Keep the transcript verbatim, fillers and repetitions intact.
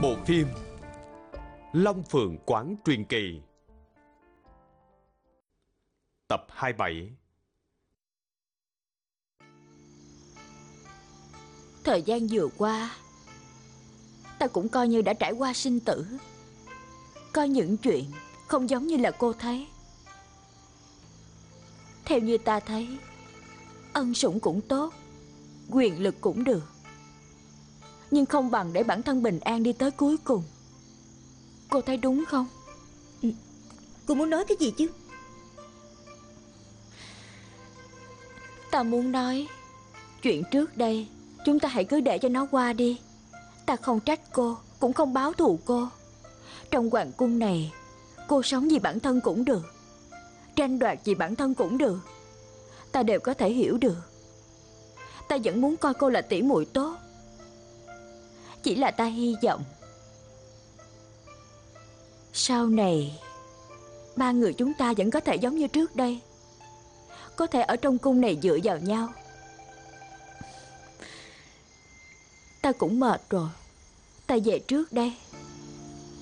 Bộ phim Long Phượng Quán Truyền Kỳ, tập hai mươi bảy. Thời gian vừa qua, ta cũng coi như đã trải qua sinh tử. Có những chuyện không giống như là cô thấy. Theo như ta thấy, ân sủng cũng tốt, quyền lực cũng được, nhưng không bằng để bản thân bình an đi tới cuối cùng. Cô thấy đúng không? Ừ. Cô muốn nói cái gì chứ? Ta muốn nói, chuyện trước đây chúng ta hãy cứ để cho nó qua đi. Ta không trách cô, cũng không báo thù cô. Trong hoàng cung này, cô sống vì bản thân cũng được, tranh đoạt vì bản thân cũng được, ta đều có thể hiểu được. Ta vẫn muốn coi cô là tỷ muội tốt. Chỉ là ta hy vọng sau này ba người chúng ta vẫn có thể giống như trước đây, có thể ở trong cung này dựa vào nhau. Ta cũng mệt rồi, ta về trước đây.